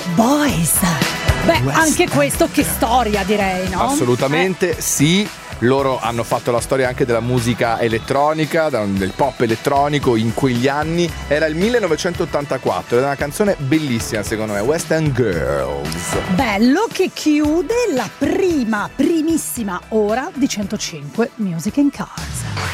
Boys. Beh, anche questo che storia, direi, no? Assolutamente sì. Loro hanno fatto la storia anche della musica elettronica, del pop elettronico in quegli anni. Era il 1984, era una canzone bellissima secondo me, West End Girls. Bello, che chiude la primissima ora di 105 Music in Cars.